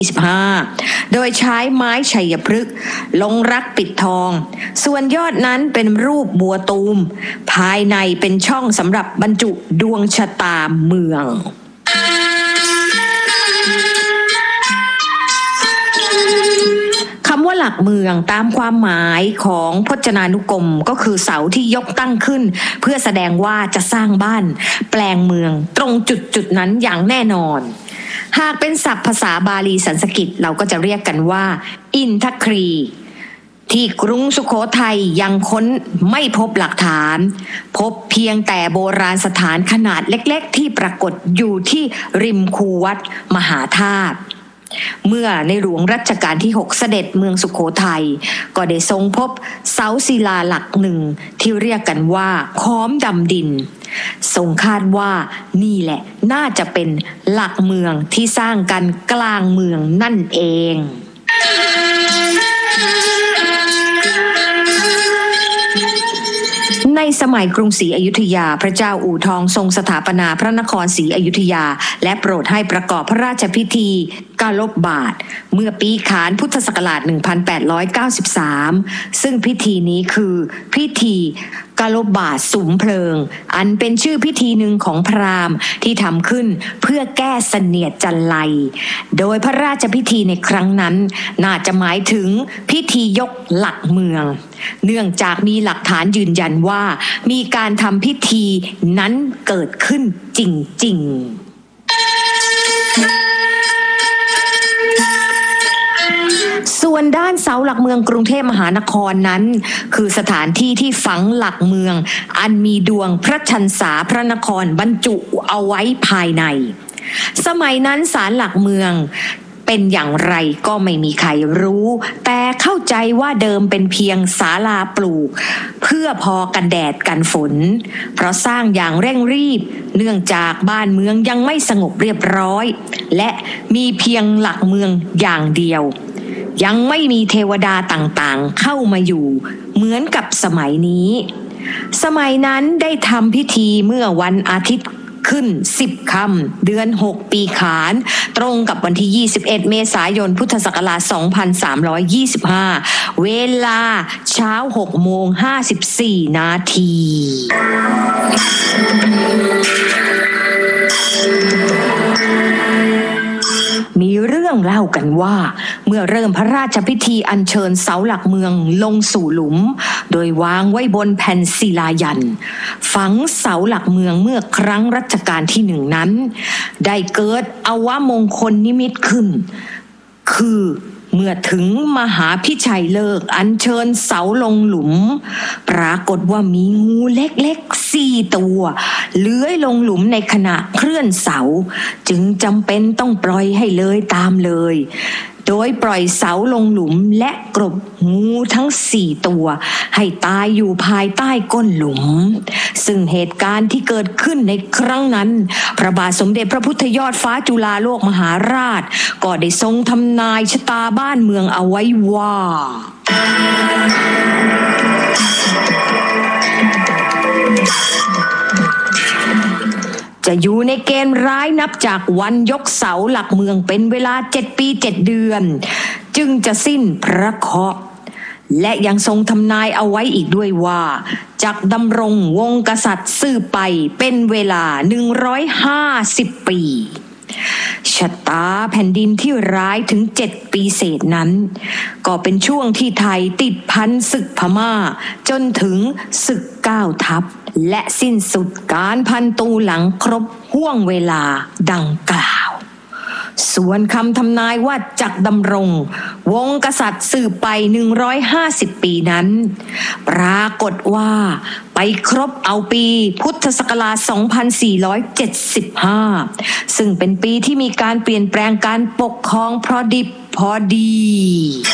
โดยใช้ไม้ชัยพฤกษ์ลงรักปิดทองส่วนยอดนั้นเป็นรูปบัวตูมภายในเป็นช่องสำหรับบรรจุดวงชะตาเมืองคำว่าหลักเมืองตามความหมายของพจนานุกรมก็คือเสาที่ยกตั้งขึ้นเพื่อแสดงว่าจะสร้างบ้านแปลงเมืองตรงจุดนั้นอย่างแน่นอนหากเป็นศัพท์ภาษาบาลีสันสกฤตเราก็จะเรียกกันว่าอินทครีที่กรุงสุโขทัยยังค้นไม่พบหลักฐานพบเพียงแต่โบราณสถานขนาดเล็กๆที่ปรากฏอยู่ที่ริมคูวัดมหาธาตุเมื่อในหลวงรัชกาลที่6เสด็จเมืองสุโขทัยก็ได้ทรงพบเสาศิลาหลักหนึ่งที่เรียกกันว่าค้อมดำดินทรงคาดว่านี่แหละน่าจะเป็นหลักเมืองที่สร้างกันกลางเมืองนั่นเองในสมัยกรุงศรีอยุธยาพระเจ้าอู่ทองทรงสถาปนาพระนครศรีอยุธยาและโปรดให้ประกอบพระราชพิธีกาลบบาทเมื่อปีขานพุทธศักราช 1893 ซึ่งพิธีนี้คือพิธีกาลบบาทสุมเพลิงอันเป็นชื่อพิธีหนึ่งของพราหมณ์ที่ทำขึ้นเพื่อแก้เสนียดจันไรโดยพระราชพิธีในครั้งนั้นน่าจะหมายถึงพิธียกหลักเมืองเนื่องจากมีหลักฐานยืนยันว่ามีการทำพิธีนั้นเกิดขึ้นจริงๆส่วนด้านเสาหลักเมืองกรุงเทพมหานครนั้นคือสถานที่ที่ฝังหลักเมืองอันมีดวงพระชันษาพระนครบรรจุเอาไว้ภายในสมัยนั้นศาลหลักเมืองเป็นอย่างไรก็ไม่มีใครรู้แต่เข้าใจว่าเดิมเป็นเพียงศาลาปลูกเพื่อพอกันแดดกันฝนเพราะสร้างอย่างเร่งรีบเนื่องจากบ้านเมืองยังไม่สงบเรียบร้อยและมีเพียงหลักเมืองอย่างเดียวยังไม่มีเทวดาต่างๆเข้ามาอยู่เหมือนกับสมัยนี้สมัยนั้นได้ทำพิธีเมื่อวันอาทิตย์ขึ้น10 ค่ำเดือน6ปีขานตรงกับวันที่21เมษายนพุทธศักราช2325เวลาเช้า6:54 นาทีมีเรื่องเล่ากันว่าเมื่อเริ่มพระราชพิธีอัญเชิญเสาหลักเมืองลงสู่หลุมโดยวางไว้บนแผ่นศิลายันต์ฝังเสาหลักเมืองเมื่อครั้งรัชกาลที่1นั้นได้เกิดอวมงคลนิมิตขึ้นคือเมื่อถึงมหาพิชัยเลิกอัญเชิญเสาลงหลุมปรากฏว่ามีงูเล็กๆ4 ตัวเลื้อยลงหลุมในขณะเคลื่อนเสาจึงจำเป็นต้องปล่อยให้เลยตามเลยโดยปล่อยเสาลงหลุมและกลบงูทั้ง4 ตัวให้ตายอยู่ภายใต้ก้นหลุมซึ่งเหตุการณ์ที่เกิดขึ้นในครั้งนั้นพระบาทสมเด็จพระพุทธยอดฟ้าจุฬาโลกมหาราชก็ได้ทรงทำนายชะตาบ้านเมืองเอาไว้ว่าจะอยู่ในเกณฑ์ร้ายนับจากวันยกเสาหลักเมืองเป็นเวลา7 ปี 7 เดือนจึงจะสิ้นพระเคราะห์และยังทรงทำนายเอาไว้อีกด้วยว่าจักดำรงวงศ์กษัตริย์สืบไปเป็นเวลา150 ปีชะตาแผ่นดินที่ร้ายถึง7 ปีเศษนั้นก็เป็นช่วงที่ไทยติดพันศึกพม่าจนถึงศึก9 ทัพและสิ้นสุดการพันตูหลังครบห่วงเวลาดังกล่าวส่วนคำทำนายว่าจักดำรงวงศ์กษัตริย์สืบไป150 ปีนั้นปรากฏว่าไปครบเอาปีพุทธศักราช2475ซึ่งเป็นปีที่มีการเปลี่ยนแปลงการปกครองพอดิบพอดี